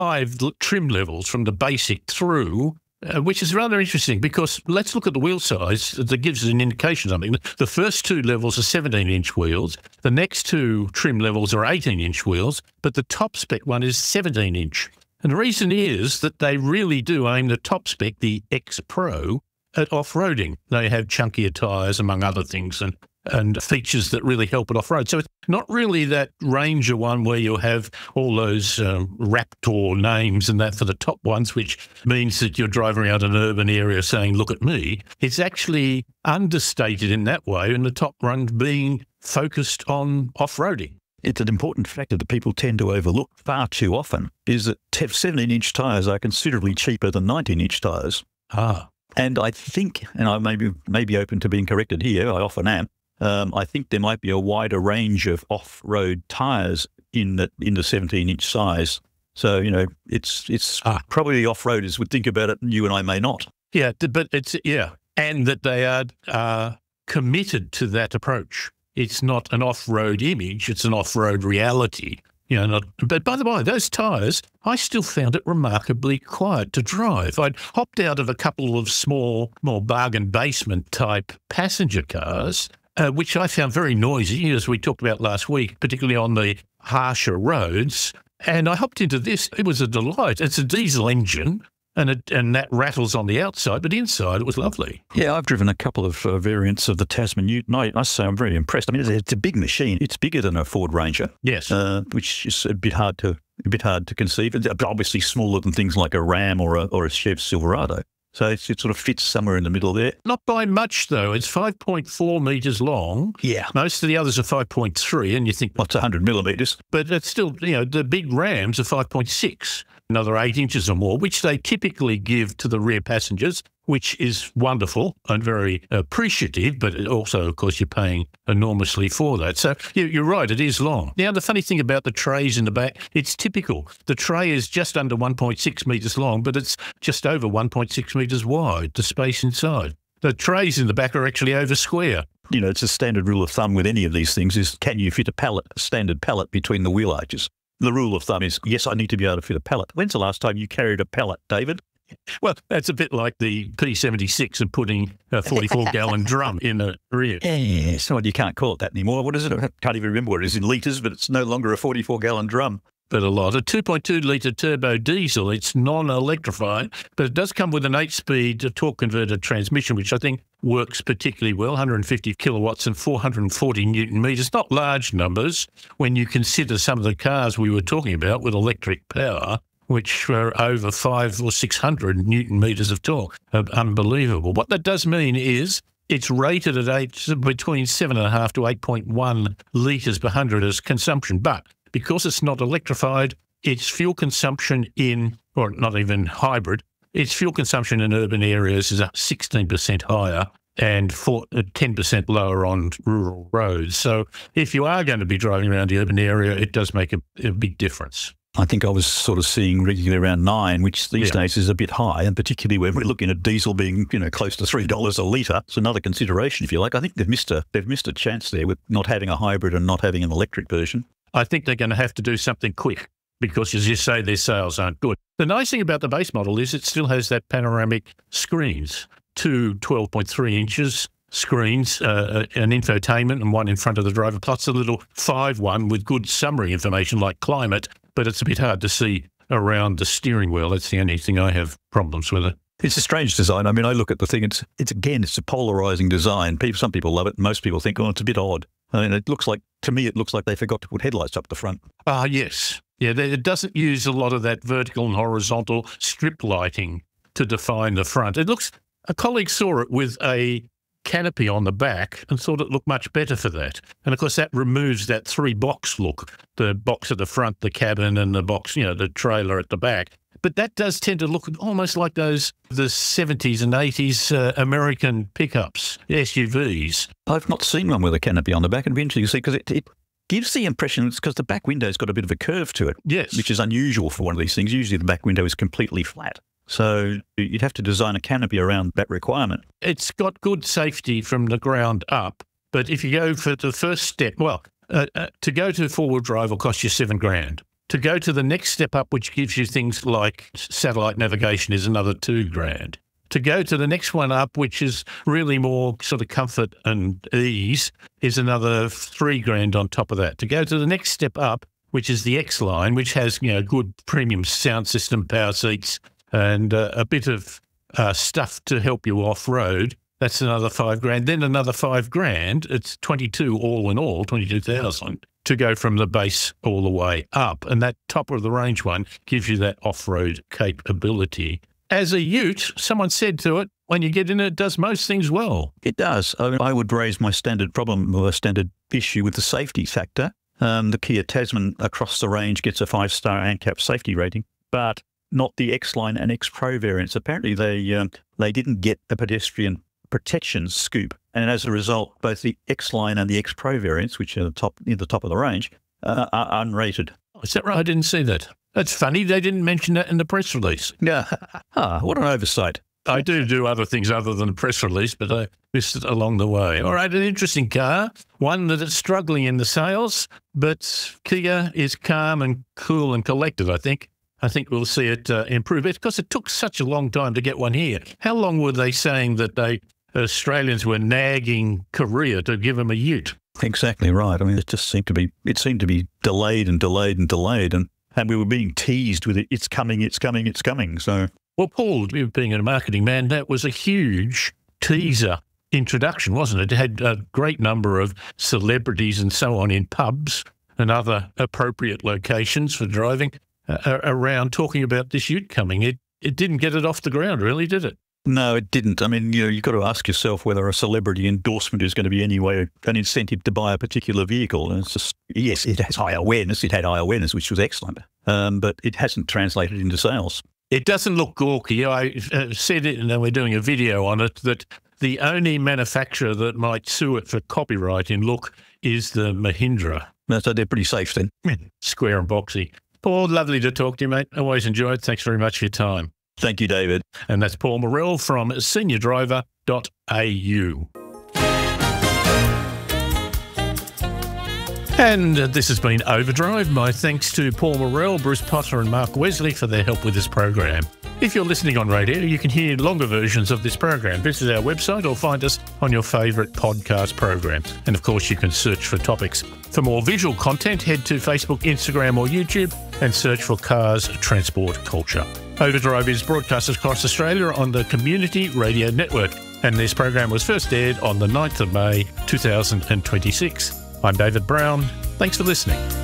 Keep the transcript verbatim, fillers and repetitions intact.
five l- trim levels from the basic through, uh, which is rather interesting because let's look at the wheel size. That gives us an indication of something. The first two levels are seventeen-inch wheels. The next two trim levels are eighteen-inch wheels, but the top spec one is seventeen-inch. And the reason is that they really do aim the top spec, the X Pro, at off-roading. They have chunkier tyres, among other things, and and features that really help it off-road. So it's not really that Ranger one where you'll have all those um, Raptor names and that for the top ones, which means that you're driving around an urban area saying, look at me. It's actually understated in that way, and the top one being focused on off-roading. It's an important factor that people tend to overlook far too often, is that seventeen-inch tyres are considerably cheaper than nineteen-inch tyres. Ah. And I think, and I may be, may be open to being corrected here, I often am, um, I think there might be a wider range of off-road tyres in the, in the seventeen-inch size. So, you know, it's it's ah. probably the off-roaders would think about it, and you and I may not. Yeah, but it's, yeah, and that they are uh, committed to that approach. It's not an off-road image, it's an off-road reality. You know, not, but by the way, those tyres, I still found it remarkably quiet to drive. I'd hopped out of a couple of small, more bargain basement type passenger cars, uh, which I found very noisy, as we talked about last week, particularly on the harsher roads. And I hopped into this. It was a delight. It's a diesel engine, and it, and that rattles on the outside, but inside it was lovely. Yeah, I've driven a couple of uh, variants of the Tasman Newton. I must say I'm very impressed. I mean, it's a, it's a big machine. It's bigger than a Ford Ranger. Yes, uh, which is a bit hard to a bit hard to conceive. It's obviously smaller than things like a Ram or a or a Chev Silverado. So it's, it sort of fits somewhere in the middle there. Not by much, though. It's five point four metres long. Yeah. Most of the others are five point three, and you think... What's one hundred millimetres? But it's still, you know, the big Rams are five point six, another eight inches or more, which they typically give to the rear passengers, which is wonderful and very appreciative, but also, of course, you're paying enormously for that. So you're right, it is long. Now, the funny thing about the trays in the back, it's typical. The tray is just under one point six metres long, but it's just over one point six metres wide, the space inside. The trays in the back are actually over square. You know, it's a standard rule of thumb with any of these things is, can you fit a pallet, a standard pallet between the wheel arches? The rule of thumb is, yes, I need to be able to fit a pallet. When's the last time you carried a pallet, David? Well, that's a bit like the P seventy-six and putting a forty-four gallon drum in the rear. Yeah, so you can't call it that anymore. What is it? I can't even remember what it is in litres, but it's no longer a forty-four gallon drum. But a lot. A two point two litre turbo diesel, it's non-electrified, but it does come with an eight-speed torque converter transmission, which I think works particularly well, one hundred fifty kilowatts and four hundred forty newton metres. Not large numbers when you consider some of the cars we were talking about with electric power, which were over five or six hundred newton metres of torque. Uh, unbelievable. What that does mean is it's rated at eight, between seven point five to eight point one litres per hundred as consumption. But because it's not electrified, its fuel consumption in, or not even hybrid, its fuel consumption in urban areas is sixteen percent higher and ten percent lower on rural roads. So if you are going to be driving around the urban area, it does make a, a big difference. I think I was sort of seeing regularly around nine, which these yeah. days is a bit high, and particularly when we're looking at diesel being, you know, close to three dollars a litre. It's another consideration, if you like. I think they've missed a they've missed a chance there with not having a hybrid and not having an electric version. I think they're going to have to do something quick because, as you say, their sales aren't good. The nice thing about the base model is it still has that panoramic screens, two twelve point three inches screens, uh, an infotainment and one in front of the driver, plus a little five one with good summary information like climate, but it's a bit hard to see around the steering wheel. That's the only thing I have problems with it. It's a strange design. I mean, I look at the thing, it's, it's again, it's a polarising design. People, some people love it. Most people think, oh, it's a bit odd. I mean, it looks like, to me, it looks like they forgot to put headlights up the front. Ah, uh, yes. Yeah, it doesn't use a lot of that vertical and horizontal strip lighting to define the front. It looks, a colleague saw it with a canopy on the back and thought it looked much better for that. And of course, that removes that three box look, the box at the front, the cabin, and the box, you know, the trailer at the back. But that does tend to look almost like those, the seventies and eighties uh, American pickups, S U Vs. I've not seen one with a canopy on the back. It'd be interesting to see because it, it gives the impression, it's because the back window's got a bit of a curve to it. Yes. Which is unusual for one of these things. Usually the back window is completely flat. So you'd have to design a canopy around that requirement. It's got good safety from the ground up, but if you go for the first step, well, uh, uh, to go to four-wheel drive will cost you seven grand. To go to the next step up, which gives you things like satellite navigation, is another two grand. To go to the next one up, which is really more sort of comfort and ease, is another three grand on top of that. To go to the next step up, which is the X line, which has, you know, good premium sound system, power seats, and uh, a bit of uh, stuff to help you off-road, that's another five grand. Then another five grand, it's twenty-two all in all, twenty-two thousand, to go from the base all the way up. And that top of the range one gives you that off-road capability. As a ute, someone said to it, when you get in it, it does most things well. It does. I, mean, I would raise my standard problem or standard issue with the safety factor. Um, the Kia Tasman across the range gets a five-star ANCAP safety rating, but not the X-Line and X-Pro variants. Apparently, they um, they didn't get a pedestrian protection scoop, and as a result, both the X-Line and the X-Pro variants, which are the top near the top of the range, uh, are unrated. Is that right? I didn't see that. That's funny. They didn't mention that in the press release. Yeah. Ah, what an oversight. I do do other things other than a press release, but I missed it along the way. All right, an interesting car, one that is struggling in the sales, but Kia is calm and cool and collected, I think. I think we'll see it uh, improve it because it took such a long time to get one here. How long were they saying that they Australians were nagging Korea to give them a ute? Exactly right. I mean, it just seemed to be, it seemed to be delayed and delayed and delayed, and, and we were being teased with it. It's coming, it's coming, it's coming. So... Well, Paul, being a marketing man, that was a huge teaser introduction, wasn't it? It had a great number of celebrities and so on in pubs and other appropriate locations for driving uh, around talking about this ute coming. It it didn't get it off the ground, really, did it? No, it didn't. I mean, you know, you've got to ask yourself whether a celebrity endorsement is going to be any way an incentive to buy a particular vehicle. And it's just, yes, it has high awareness. It had high awareness, which was excellent, um, but it hasn't translated into sales. It doesn't look gawky. I uh, said it, and then we're doing a video on it, that the only manufacturer that might sue it for copyright in look is the Mahindra. So they're pretty safe then. Square and boxy. Paul, lovely to talk to you, mate. Always enjoyed. Thanks very much for your time. Thank you, David. And that's Paul Morrell from senior driver dot a u. And this has been Overdrive. My thanks to Paul Morrell, Bruce Potter and Mark Wesley for their help with this program. If you're listening on radio, you can hear longer versions of this program. Visit our website or find us on your favourite podcast program. And of course, you can search for topics. For more visual content, head to Facebook, Instagram or YouTube and search for Cars Transport Culture. Overdrive is broadcast across Australia on the Community Radio Network, and this program was first aired on the ninth of May two thousand twenty-six. I'm David Brown. Thanks for listening.